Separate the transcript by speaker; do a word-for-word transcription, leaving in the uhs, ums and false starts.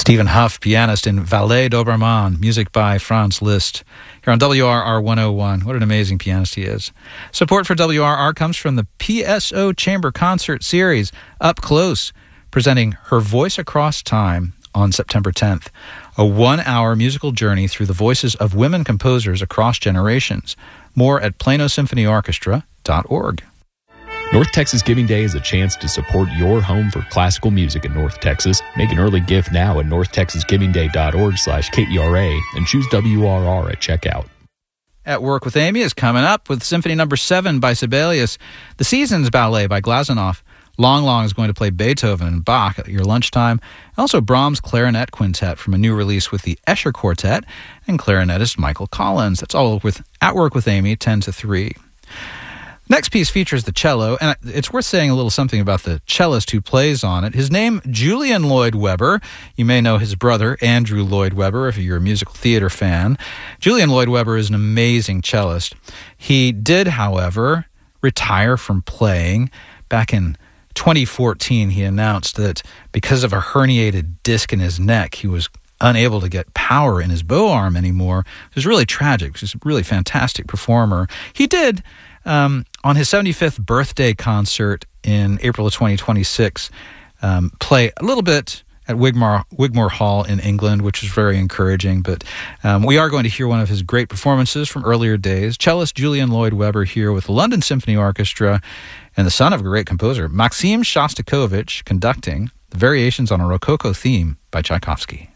Speaker 1: Stephen Huff, pianist in Valet Doberman, music by Franz Liszt. Here on W R R one oh one. What an amazing pianist he is. Support for W R R comes from the P S O Chamber Concert Series, Up Close, presenting Her Voice Across Time on September tenth. A one-hour musical journey through the voices of women composers across generations. More at plano symphony orchestra dot org.
Speaker 2: North Texas Giving Day is a chance to support your home for classical music in North Texas. Make an early gift now at north texas giving day dot org slash K E R A and choose W R R at checkout.
Speaker 1: At Work with Amy is coming up with Symphony Number seven by Sibelius, The Seasons Ballet by Glazunov. Long Long is going to play Beethoven and Bach at your lunchtime. Also Brahms Clarinet Quintet from a new release with the Escher Quartet and clarinetist Michael Collins. That's all with At Work with Amy, ten to three. Next piece features the cello, and it's worth saying a little something about the cellist who plays on it. His name, Julian Lloyd Webber. You may know his brother, Andrew Lloyd Webber, if you're a musical theater fan. Julian Lloyd Webber is an amazing cellist. He did, however, retire from playing. Back in twenty fourteen, he announced that because of a herniated disc in his neck, he was unable to get power in his bow arm anymore. It was really tragic. He was a really fantastic performer. He did... Um, on his seventy-fifth birthday concert in April of twenty twenty-six, um, play a little bit at Wigmore, Wigmore Hall in England, which is very encouraging. But um, we are going to hear one of his great performances from earlier days. Cellist Julian Lloyd Webber here with the London Symphony Orchestra and the son of a great composer, Maxim Shostakovich, conducting the Variations on a Rococo Theme by Tchaikovsky.